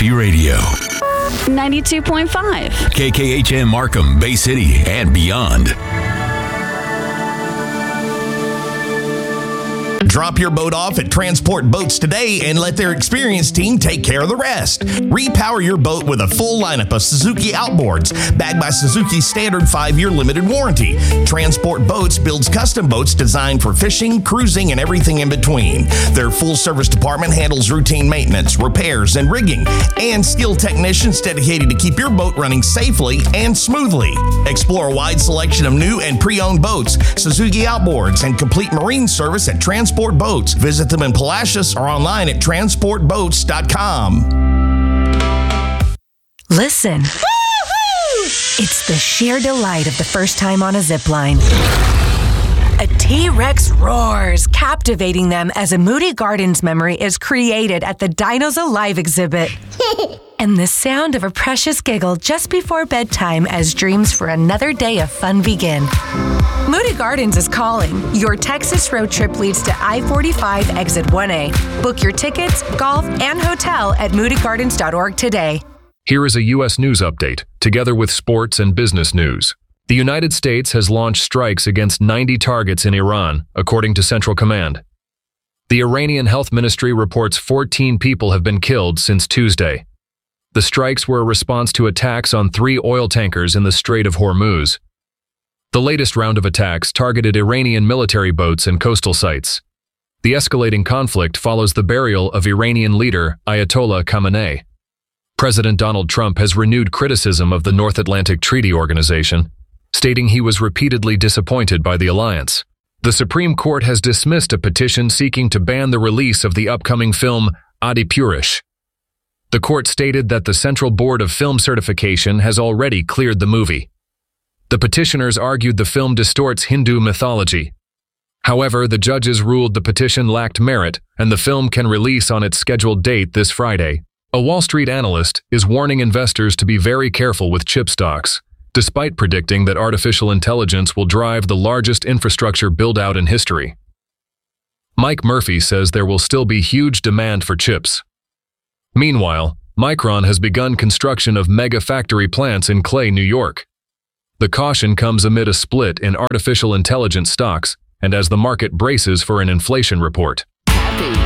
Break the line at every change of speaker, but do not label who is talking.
Happy Radio.
92.5.
KKHM Markham, Bay City, and beyond.
Drop your boat off at Transport Boats today and let their experienced team take care of the rest. Repower your boat with a full lineup of Suzuki outboards, backed by Suzuki's standard 5-year limited warranty. Transport Boats builds custom boats designed for fishing, cruising, and everything in between. Their full-service department handles routine maintenance, repairs, and rigging, and skilled technicians dedicated to keep your boat running safely and smoothly. Explore a wide selection of new and pre-owned boats, Suzuki outboards, and complete marine service at Transport Boats. Visit them in Palacios or online at transportboats.com.
Listen. Woo-hoo! It's the sheer delight of the first time on a zip line. A T-Rex roars, captivating them as a Moody Gardens memory is created at the Dinos Alive exhibit. And the sound of a precious giggle just before bedtime as dreams for another day of fun begin. Moody Gardens is calling. Your Texas road trip leads to I-45 Exit 1A. Book your tickets, golf, and hotel at moodygardens.org today.
Here is a U.S. news update, together with sports and business news. The United States has launched strikes against 90 targets in Iran, according to Central Command. The Iranian Health Ministry reports 14 people have been killed since Tuesday. The strikes were a response to attacks on 3 oil tankers in the Strait of Hormuz. The latest round of attacks targeted Iranian military boats and coastal sites. The escalating conflict follows the burial of Iranian leader Ayatollah Khamenei. President Donald Trump has renewed criticism of the North Atlantic Treaty Organization, stating he was repeatedly disappointed by the alliance. The Supreme Court has dismissed a petition seeking to ban the release of the upcoming film Adipurish. The court stated that the Central Board of Film Certification has already cleared the movie. The petitioners argued the film distorts Hindu mythology. However, the judges ruled the petition lacked merit and the film can release on its scheduled date this Friday. A Wall Street analyst is warning investors to be very careful with chip stocks, despite predicting that artificial intelligence will drive the largest infrastructure build-out in history. Mike Murphy says there will still be huge demand for chips. Meanwhile, Micron has begun construction of mega factory plants in Clay, New York. The caution comes amid a split in artificial intelligence stocks and as the market braces for an inflation report.